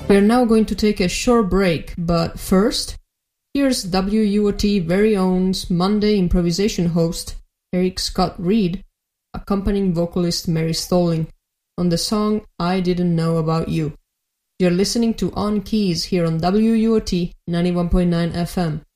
We're now going to take a short break, but first, here's WUOT very own Monday improvisation host Eric Scott Reed, accompanying vocalist Mary Stolling, on the song I Didn't Know About You. You're listening to On Keys here on WUOT 91.9 FM.